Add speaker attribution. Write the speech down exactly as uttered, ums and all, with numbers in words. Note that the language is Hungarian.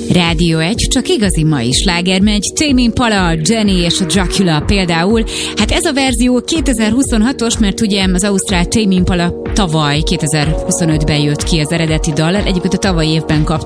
Speaker 1: Rádió egy, csak igazi mai sláger megy. Tame Impala, Jenny és a Dracula például. Hát ez a verzió kétezer-huszonhatos, mert ugye az ausztrál Tame Impala tavaly kétezer-huszonötben jött ki az eredeti dallal. Egyébként a tavalyi évben kapta